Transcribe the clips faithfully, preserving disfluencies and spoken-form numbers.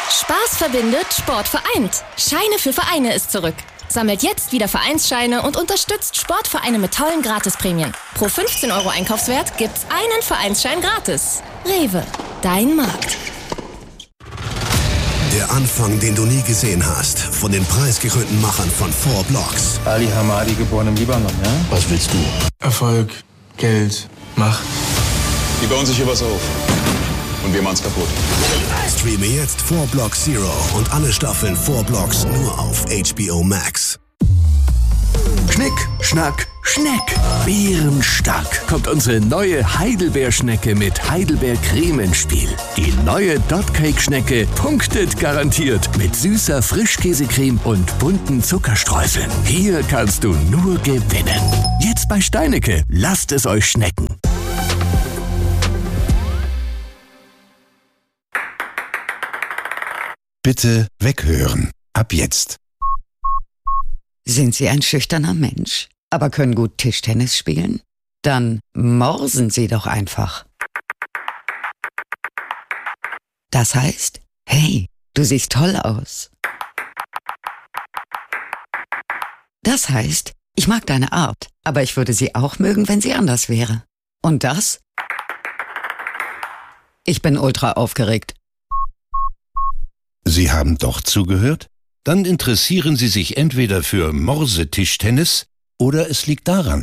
Spaß verbindet, Sport vereint. Scheine für Vereine ist zurück. Sammelt jetzt wieder Vereinsscheine und unterstützt Sportvereine mit tollen Gratisprämien. Pro fünfzehn Euro Einkaufswert gibt's einen Vereinsschein gratis. Rewe, dein Markt. Der Anfang, den du nie gesehen hast. Von den preisgekrönten Machern von Four Blocks. Ali Hamadi, geboren im Libanon, ja? Was willst du? Erfolg, Geld, Macht. Die bauen sich hier was auf. Und wir machen's kaputt. Streame jetzt Four Blocks Zero und alle Staffeln Four Blocks nur auf H B O Max. Schnick, Schnack, Schneck. Bärenstark kommt unsere neue Heidelbeerschnecke mit Heidelbeercreme ins Spiel. Die neue Dotcake-Schnecke punktet garantiert mit süßer Frischkäsecreme und bunten Zuckerstreuseln. Hier kannst du nur gewinnen. Jetzt bei Steinecke. Lasst es euch schmecken. Bitte weghören. Ab jetzt. Sind Sie ein schüchterner Mensch, aber können gut Tischtennis spielen? Dann morsen Sie doch einfach. Das heißt, hey, du siehst toll aus. Das heißt, ich mag deine Art, aber ich würde sie auch mögen, wenn sie anders wäre. Und das? Ich bin ultra aufgeregt. Sie haben doch zugehört? Dann interessieren Sie sich entweder für Morsetischtennis oder es liegt daran.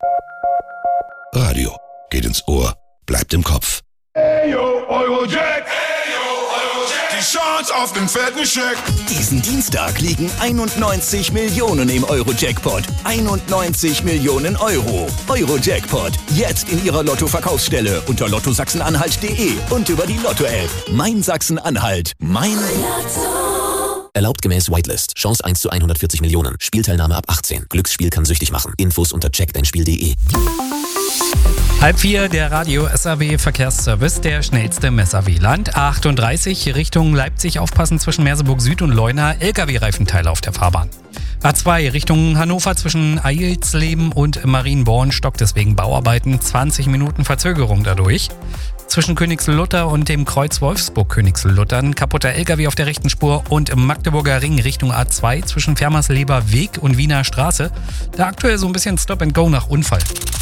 Radio geht ins Ohr, bleibt im Kopf. Hey yo, Eurojack! Hey yo, Eurojack! Die Chance auf den fetten Scheck! Diesen Dienstag liegen einundneunzig Millionen im Euro-Jackpot. einundneunzig Millionen Euro. Euro-Jackpot. Jetzt in Ihrer Lotto-Verkaufsstelle unter lotto sachsen-anhalt punkt de und über die Lotto-App. Mein Sachsen-Anhalt. Mein Lotto. Erlaubt gemäß Whitelist. Chance eins zu hundertvierzig Millionen. Spielteilnahme ab achtzehn. Glücksspiel kann süchtig machen. Infos unter check dein spiel punkt de. Halb vier, der Radio S A W Verkehrsservice, der schnellste im S A W-Land. A achtunddreißig Richtung Leipzig aufpassen zwischen Merseburg Süd und Leuna. L K W-Reifenteile auf der Fahrbahn. A zwei Richtung Hannover zwischen Eilsleben und Marienborn stockt deswegen Bauarbeiten. zwanzig Minuten Verzögerung dadurch. Zwischen Königslutter und dem Kreuz Wolfsburg-Königslutter ein kaputter L K W auf der rechten Spur und im Magdeburger Ring Richtung A zwei zwischen Fermersleber Weg und Wiener Straße. Da aktuell so ein bisschen Stop and Go nach Unfall.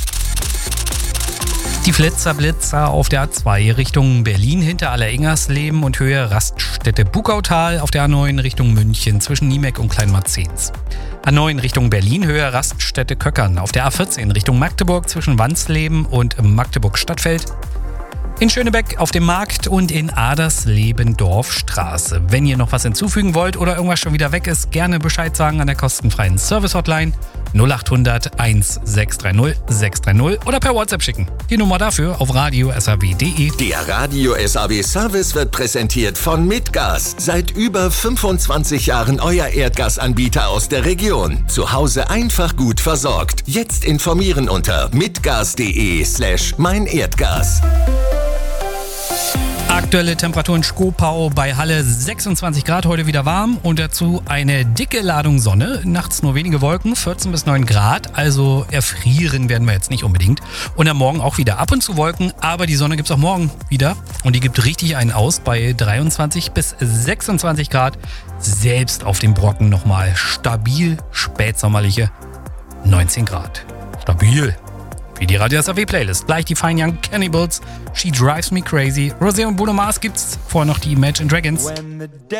Die Flitzer-Blitzer auf der A zwei Richtung Berlin hinter Allereingersleben und Höhe Raststätte Bukautal auf der A neun Richtung München zwischen Niemeck und Kleinmarzens. A neun Richtung Berlin Höhe Raststätte Köckern auf der A vierzehn Richtung Magdeburg zwischen Wansleben und Magdeburg-Stadtfeld. In Schönebeck auf dem Markt und in Adersleben-Dorfstraße. Wenn ihr noch was hinzufügen wollt oder irgendwas schon wieder weg ist, gerne Bescheid sagen an der kostenfreien Service-Hotline null acht hundert eins sechs drei null sechs drei null oder per WhatsApp schicken. Die Nummer dafür auf radio s a w punkt de. Der Radio S A W Service wird präsentiert von Mitgas. Seit über fünfundzwanzig Jahren euer Erdgasanbieter aus der Region. Zu Hause einfach gut versorgt. Jetzt informieren unter mitgas.de slash mein Erdgas. Aktuelle Temperatur in Schkopau bei Halle sechsundzwanzig Grad, heute wieder warm und dazu eine dicke Ladung Sonne. Nachts nur wenige Wolken, vierzehn bis neun Grad, also erfrieren werden wir jetzt nicht unbedingt. Und am Morgen auch wieder ab und zu Wolken, aber die Sonne gibt es auch morgen wieder und die gibt richtig einen aus bei dreiundzwanzig bis sechsundzwanzig Grad. Selbst auf dem Brocken nochmal stabil spätsommerliche neunzehn Grad. Stabil. Wie die Radio S A W Playlist. Gleich die Fine Young Cannibals, She Drives Me Crazy. Rosé und Bruno Mars gibt's. Vorher noch die Imagine Dragons.